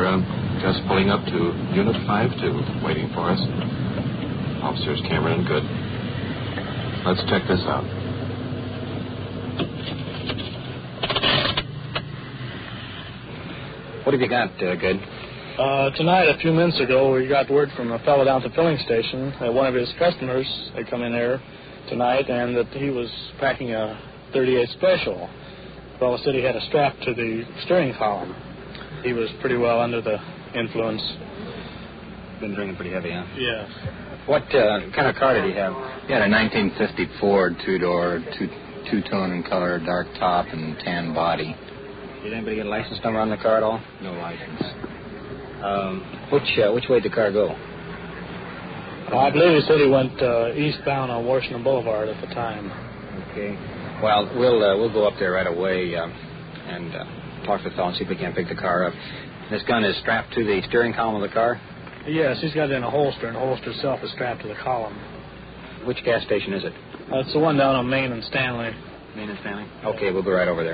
just pulling up to Unit 5-2, waiting for us. Officers Cameron and Good. Let's check this out. What have you got, Good? Tonight, a few minutes ago, we got word from a fellow down at the filling station that one of his customers had come in there tonight and that he was packing a 38 Special. The fellow said he had a strap to the steering column. He was pretty well under the influence. Been drinking pretty heavy, huh? Yes. What kind of car did he have? He had a 1950 Ford two-door, two-tone in color, dark top and tan body. Did anybody get a license number on the car at all? No license. Which way did the car go? I believe he said he went eastbound on Washington Boulevard at the time. Okay. Well, we'll go up there right away and talk to the fellow and see if we can't pick the car up. This gun is strapped to the steering column of the car? Yes, he's got it in a holster, and the holster itself is strapped to the column. Which gas station is it? It's the one down on Main and Stanley. Main and Stanley? Okay, we'll go right over there.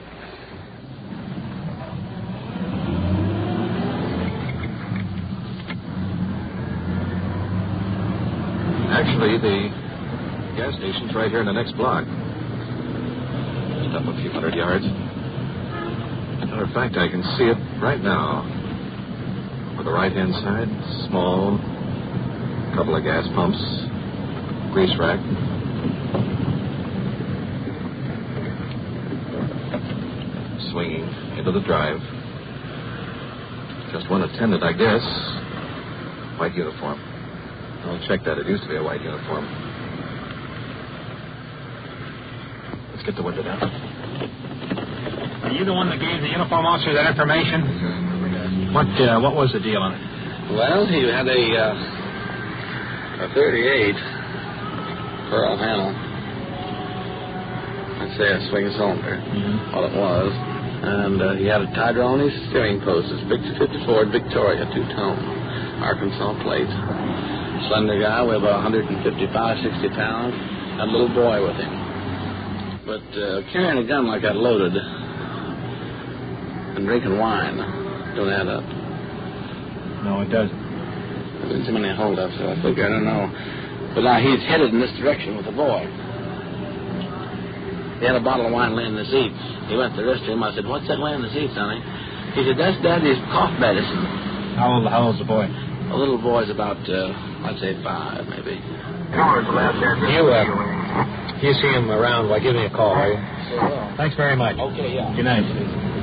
Actually, the gas station's right here in the next block. Just up a few hundred yards. Matter of fact, I can see it right now. On the right-hand side, small, couple of gas pumps, grease rack. Swinging into the drive. Just one attendant, I guess. White uniform. I'll check that. It used to be a white uniform. Let's get the window down. Are you the one that gave the uniform officer that information? What was the deal on it? Well, he had a 38 pearl handle. I'd say a swing cylinder. All it was. And he had a Tydrone steering post. It's big 50 Ford Victoria, two-tone, Arkansas plate. Slender guy, weighed about 155, 60 pounds. Had a little boy with him. But carrying a gun like that loaded and drinking wine don't add up. No, it doesn't. There's been too many holdups, so I figure, I don't know. But now he's headed in this direction with the boy. He had a bottle of wine laying in the seat. He went to the restroom. I said, "What's that laying in the seat, sonny?" He said, "That's Daddy's cough medicine." How old's the boy? The little boy's about, I'd say 5, maybe. You see him around, well, give me a call, will you? Sure will. Thanks very much. Okay, yeah. Good night.